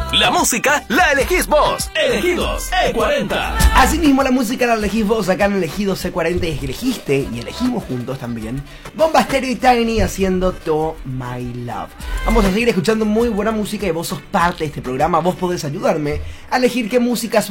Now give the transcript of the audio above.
La música la elegís vos. Elegidos E40. Asimismo, la música la elegís vos acá en Elegidos E40 y elegiste y elegimos juntos también Bomba Estéreo y Tiny haciendo To My Love. Vamos a seguir escuchando muy buena música y vos sos parte de este programa. Vos podés ayudarme a elegir qué música